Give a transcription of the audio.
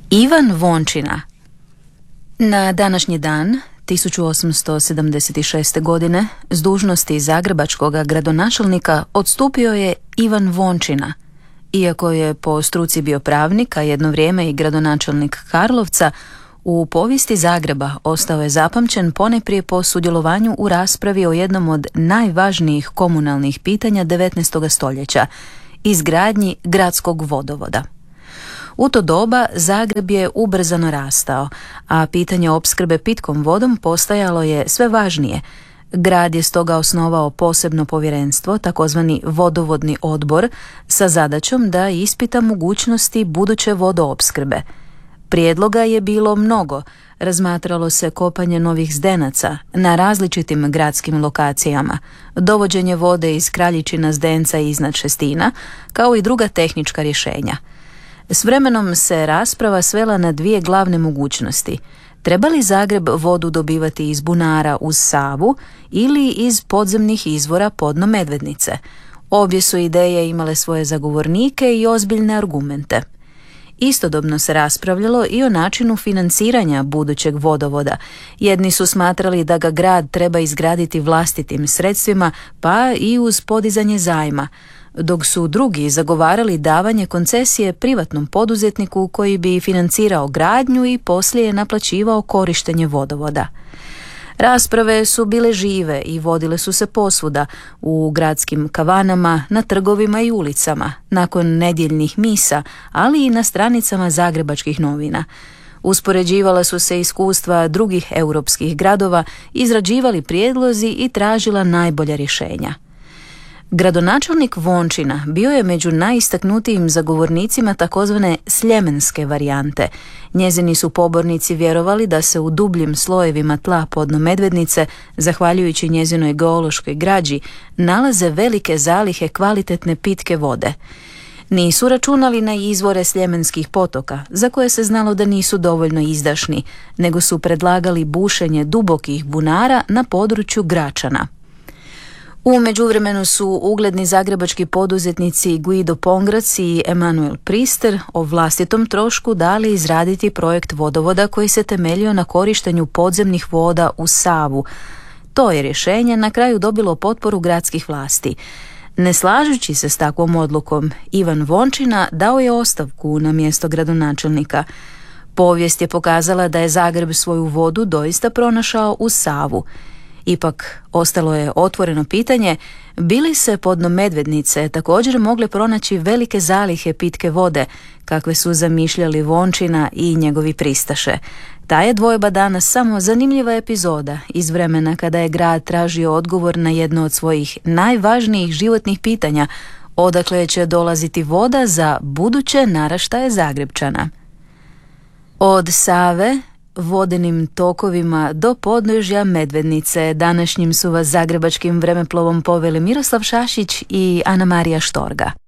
Ivan Vončina. Na današnji dan, 1876. godine, s dužnosti zagrebačkog gradonačelnika odstupio je Ivan Vončina. Iako je po struci bio pravnik, a jedno vrijeme i gradonačelnik Karlovca, u povijesti Zagreba ostao je zapamćen ponajprije po sudjelovanju u raspravi o jednom od najvažnijih komunalnih pitanja 19. stoljeća, izgradnji gradskog vodovoda. U to doba Zagreb je ubrzano rastao, a pitanje opskrbe pitkom vodom postajalo je sve važnije. Grad je stoga osnovao posebno povjerenstvo, takozvani vodovodni odbor, sa zadaćom da ispita mogućnosti buduće vodoopskrbe. Prijedloga je bilo mnogo, razmatralo se kopanje novih zdenaca na različitim gradskim lokacijama, dovođenje vode iz Kraljičina zdenca iznad Šestina, kao i druga tehnička rješenja. S vremenom se rasprava svela na dvije glavne mogućnosti. Treba li Zagreb vodu dobivati iz bunara uz Savu ili iz podzemnih izvora podno Medvednice? Obje su ideje imale svoje zagovornike i ozbiljne argumente. Istodobno se raspravljalo i o načinu financiranja budućeg vodovoda. Jedni su smatrali da ga grad treba izgraditi vlastitim sredstvima, pa i uz podizanje zajma, dok su drugi zagovarali davanje koncesije privatnom poduzetniku koji bi financirao gradnju i poslije naplaćivao korištenje vodovoda. Rasprave su bile žive i vodile su se posvuda, u gradskim kavanama, na trgovima i ulicama, nakon nedjeljnih misa, ali i na stranicama zagrebačkih novina. Uspoređivala su se iskustva drugih europskih gradova, izrađivali prijedlozi i tražila najbolja rješenja. Gradonačelnik Vončina bio je među najistaknutijim zagovornicima takozvane sljemenske varijante. Njezini su pobornici vjerovali da se u dubljim slojevima tla podno Medvednice, zahvaljujući njezinoj geološkoj građi, nalaze velike zalihe kvalitetne pitke vode. Nisu računali na izvore sljemenskih potoka, za koje se znalo da nisu dovoljno izdašni, nego su predlagali bušenje dubokih bunara na području Gračana. U međuvremenu su ugledni zagrebački poduzetnici Guido Pongrac i Emanuel Priester o vlastitom trošku dali izraditi projekt vodovoda koji se temeljio na korištenju podzemnih voda u Savu. To je rješenje na kraju dobilo potporu gradskih vlasti. Ne slažući se s takvom odlukom, Ivan Vončina dao je ostavku na mjesto gradonačelnika. Povijest je pokazala da je Zagreb svoju vodu doista pronašao u Savu. Ipak, ostalo je otvoreno pitanje, bi li se podno Medvednice također mogle pronaći velike zalihe pitke vode, kakve su zamišljali Vončina i njegovi pristaše. Ta je dvojba danas samo zanimljiva epizoda iz vremena kada je grad tražio odgovor na jedno od svojih najvažnijih životnih pitanja, odakle će dolaziti voda za buduće naraštaje Zagrepčana. Od Save vodenim tokovima do podnožja Medvednice današnjim su vas zagrebačkim vremeplovom poveli Miroslav Šašić i Ana Marija Štorga.